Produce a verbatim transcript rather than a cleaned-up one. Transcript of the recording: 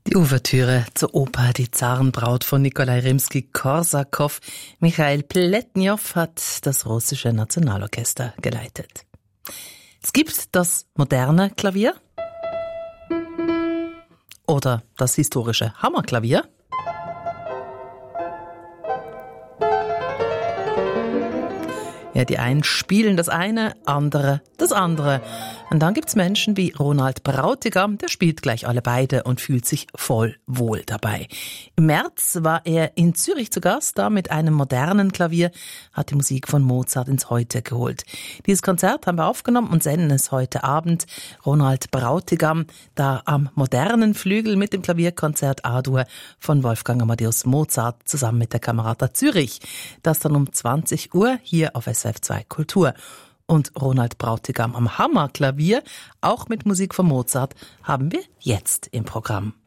Die Ouvertüre zur Oper Die Zarenbraut von Nikolai Rimski-Korsakow. Michail Pletnjow hat das russische Nationalorchester geleitet. Es gibt das moderne Klavier oder das historische Hammerklavier. Ja, die einen spielen das eine, andere das andere. Und dann gibt's Menschen wie Ronald Brautigam, der spielt gleich alle beide und fühlt sich voll wohl dabei. Im März war er in Zürich zu Gast, da mit einem modernen Klavier, hat die Musik von Mozart ins Heute geholt. Dieses Konzert haben wir aufgenommen und senden es heute Abend. Ronald Brautigam, da am modernen Flügel mit dem Klavierkonzert A-Dur von Wolfgang Amadeus Mozart zusammen mit der Camerata Zürich. Das dann um zwanzig Uhr hier auf S W R F zwei Kultur. Und Ronald Brautigam am Hammerklavier, auch mit Musik von Mozart, haben wir jetzt im Programm.